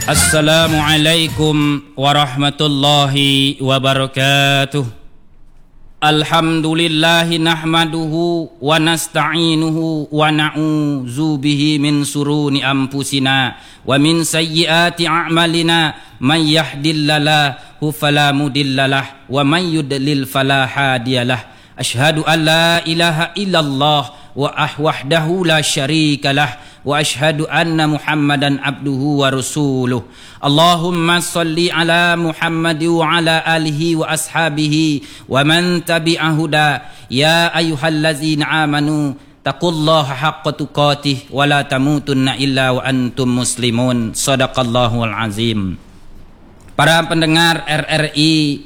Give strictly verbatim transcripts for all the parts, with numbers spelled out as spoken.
Assalamualaikum warahmatullahi wabarakatuh. Alhamdulillahi nahmaduhu wa nasta'inuhu wa na'udzu bihi min sururi anfusina wa min sayyiati a'malina. Man yahdihillahu fala mudhillalah wa man yudlil fala hadiyalah. Asyhadu an la ilaha illallah wa wahdahu la syarikalah wa asyhadu anna Muhammadan abduhu wa rasuluh. Allahumma salli ala Muhammad wa ala alihi wa ashabihi wa man tabi'ahu da. Ya ayyuhallazina amanu taqullaha haqqa tuqatih wa la tamutunna illa wa antum muslimun. Shadaqallahul azim. Para pendengar R R I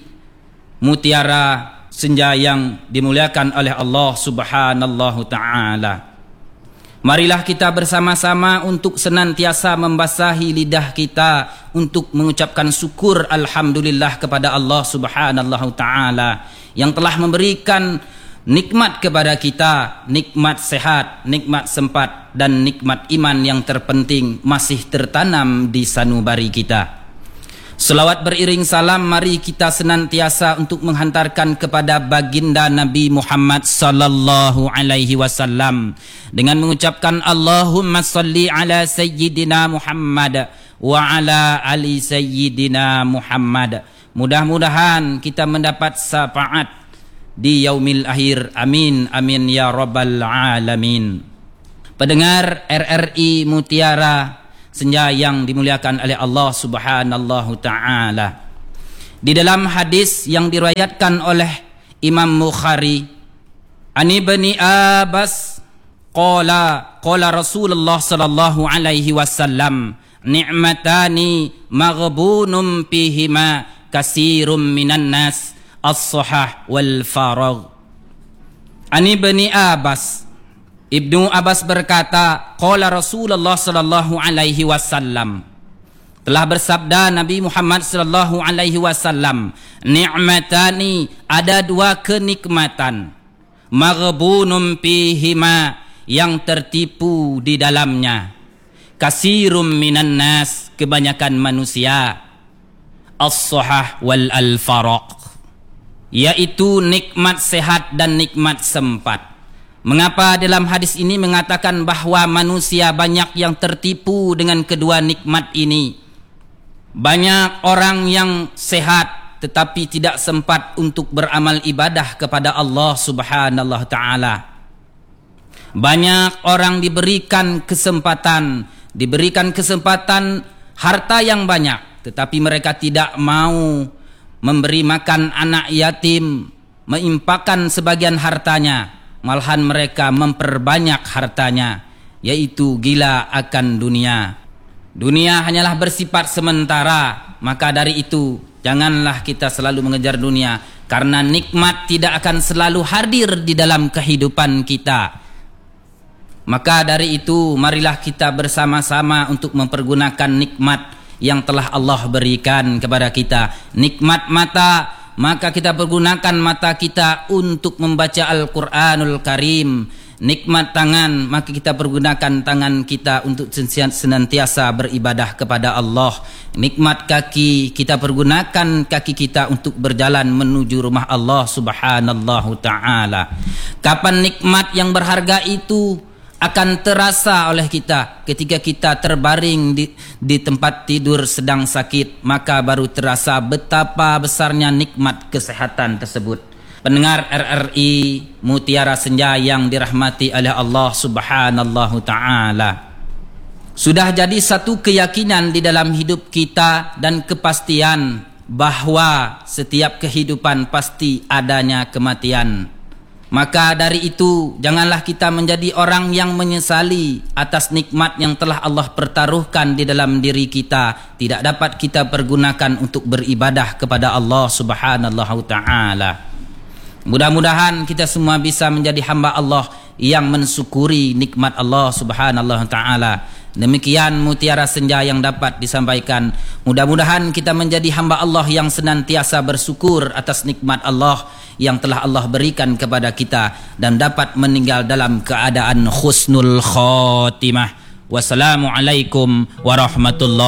Mutiara Senja yang dimuliakan oleh Allah Subhanahu Ta'ala, marilah kita bersama-sama untuk senantiasa membasahi lidah kita untuk mengucapkan syukur Alhamdulillah kepada Allah Subhanahu Ta'ala yang telah memberikan nikmat kepada kita, nikmat sehat, nikmat sempat, dan nikmat iman yang terpenting masih tertanam di sanubari kita. Selawat beriring salam mari kita senantiasa untuk menghantarkan kepada baginda Nabi Muhammad sallallahu alaihi wasallam dengan mengucapkan Allahumma salli ala sayyidina Muhammad wa ala ali sayyidina Muhammad. Mudah-mudahan kita mendapat syafaat di yaumil akhir. Amin amin ya rabbal alamin. Pendengar R R I Mutiara Senja yang dimuliakan oleh Allah Subhanahu Ta'ala, di dalam hadis yang diriwayatkan oleh Imam Bukhari, Ani Ibni Abbas qala qala Rasulullah sallallahu alaihi wasallam, ni'matani maghbunum fihima kasirum minan nas, as-sahah wal faragh. Ani Ibni Abbas, Ibnu Abbas berkata, qala Rasulullah sallallahu alaihi wasallam, telah bersabda Nabi Muhammad sallallahu alaihi wasallam, ni'matani, ada dua kenikmatan, maghbunum fihima, yang tertipu di dalamnya, kasirum minan nas, kebanyakan manusia, as-sahah wal al-faraq, yaitu nikmat sehat dan nikmat sempat. Mengapa dalam hadis ini mengatakan bahwa manusia banyak yang tertipu dengan kedua nikmat ini? Banyak orang yang sehat tetapi tidak sempat untuk beramal ibadah kepada Allah Subhanahu Ta'ala. Banyak orang diberikan kesempatan, diberikan kesempatan harta yang banyak, tetapi mereka tidak mau memberi makan anak yatim, menginfakkan sebagian hartanya. Malahan mereka memperbanyak hartanya, yaitu gila akan dunia. Dunia hanyalah bersifat sementara, maka dari itu janganlah kita selalu mengejar dunia, karena nikmat tidak akan selalu hadir di dalam kehidupan kita. Maka dari itu marilah kita bersama-sama untuk mempergunakan nikmat yang telah Allah berikan kepada kita. Nikmat mata, maka kita pergunakan mata kita untuk membaca Al-Quranul Karim. Nikmat tangan, maka kita pergunakan tangan kita untuk senantiasa beribadah kepada Allah. Nikmat kaki, kita pergunakan kaki kita untuk berjalan menuju rumah Allah Subhanahu Ta'ala. Kapan nikmat yang berharga itu akan terasa oleh kita? Ketika kita terbaring di, di tempat tidur sedang sakit, maka baru terasa betapa besarnya nikmat kesehatan tersebut. Pendengar R R I Mutiara Senja yang dirahmati oleh Allah Subhanahu Ta'ala, sudah jadi satu keyakinan di dalam hidup kita dan kepastian bahwa setiap kehidupan pasti adanya kematian. Maka dari itu janganlah kita menjadi orang yang menyesali atas nikmat yang telah Allah pertaruhkan di dalam diri kita, tidak dapat kita pergunakan untuk beribadah kepada Allah Subhanahu Ta'ala. Mudah-mudahan kita semua bisa menjadi hamba Allah yang mensyukuri nikmat Allah Subhanahu Ta'ala. Demikian Mutiara Senja yang dapat disampaikan. Mudah-mudahan kita menjadi hamba Allah yang senantiasa bersyukur atas nikmat Allah yang telah Allah berikan kepada kita dan dapat meninggal dalam keadaan husnul khotimah. Wassalamualaikum warahmatullahi